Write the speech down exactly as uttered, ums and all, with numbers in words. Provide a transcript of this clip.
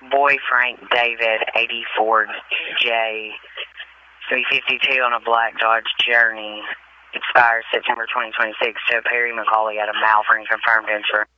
Boy Frank David, eighty Ford J, three fifty-two on a black Dodge Journey. Expires September twenty twenty-six to Perry McCauley at a Malvern confirmed insurance.